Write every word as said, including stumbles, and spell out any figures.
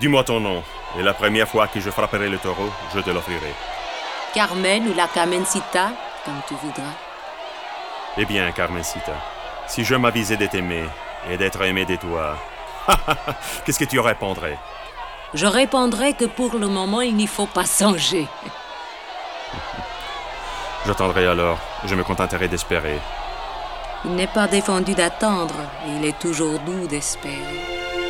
Dis-moi ton nom, et la première fois que je frapperai le taureau, je te l'offrirai. Carmen ou la Carmencita, comme tu voudras. Eh bien, Carmencita, si je m'avisais de t'aimer et d'être aimé de toi, qu'est-ce que tu répondrais? Je répondrai que pour le moment, il n'y faut pas songer. J'attendrai alors, je me contenterai d'espérer. Il n'est pas défendu d'attendre, et il est toujours doux d'espérer.